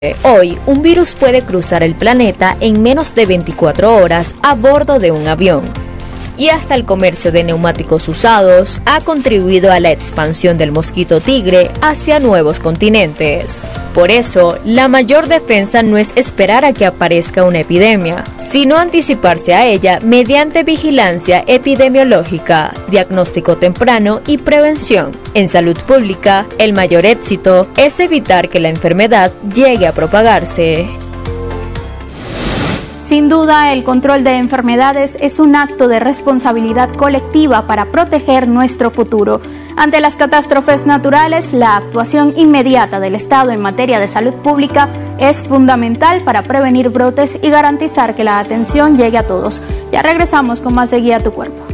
Hoy, un virus puede cruzar el planeta en menos de 24 horas a bordo de un avión. Y hasta el comercio de neumáticos usados ha contribuido a la expansión del mosquito tigre hacia nuevos continentes. Por eso, la mayor defensa no es esperar a que aparezca una epidemia, sino anticiparse a ella mediante vigilancia epidemiológica, diagnóstico temprano y prevención. En salud pública, el mayor éxito es evitar que la enfermedad llegue a propagarse. Sin duda, el control de enfermedades es un acto de responsabilidad colectiva para proteger nuestro futuro. Ante las catástrofes naturales, la actuación inmediata del Estado en materia de salud pública es fundamental para prevenir brotes y garantizar que la atención llegue a todos. Ya regresamos con más de Guía a tu Cuerpo.